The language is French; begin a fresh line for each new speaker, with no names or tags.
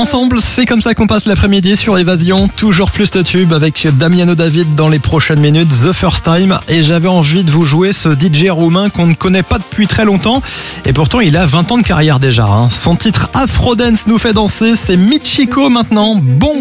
ensemble, c'est comme ça qu'on passe l'après-midi sur Évasion. Toujours plus de tubes avec Damiano David dans les prochaines minutes, The First Time. Et j'avais envie de vous jouer ce DJ roumain qu'on ne connaît pas depuis très longtemps. Et pourtant, il a 20 ans de carrière déjà. Son titre Afrodance nous fait danser, c'est Michiko maintenant. Bon